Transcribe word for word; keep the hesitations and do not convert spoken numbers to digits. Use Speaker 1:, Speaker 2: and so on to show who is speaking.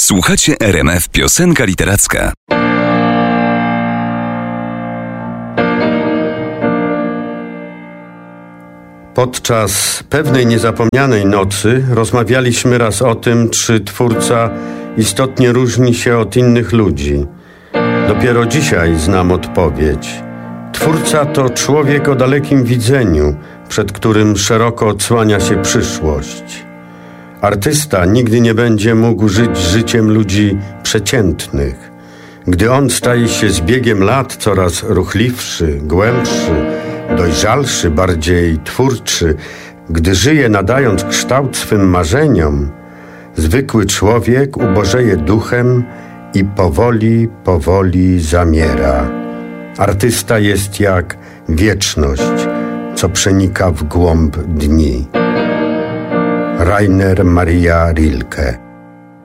Speaker 1: Słuchacie R M F Piosenka Literacka.
Speaker 2: Podczas pewnej niezapomnianej nocy rozmawialiśmy raz o tym, czy twórca istotnie różni się od innych ludzi. Dopiero dzisiaj znam odpowiedź. Twórca to człowiek o dalekim widzeniu, przed którym szeroko odsłania się przyszłość. Artysta nigdy nie będzie mógł żyć życiem ludzi przeciętnych. Gdy on staje się z biegiem lat coraz ruchliwszy, głębszy, dojrzalszy, bardziej twórczy, gdy żyje nadając kształt swym marzeniom, zwykły człowiek ubożeje duchem i powoli, powoli zamiera. Artysta jest jak wieczność, co przenika w głąb dni. Rainer Maria Rilke.